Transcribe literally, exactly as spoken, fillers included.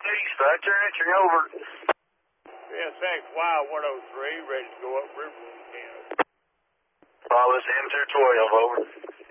East, five turn entering over. P S X Y one oh three, ready to go up river again. Follow us M two twelve, over.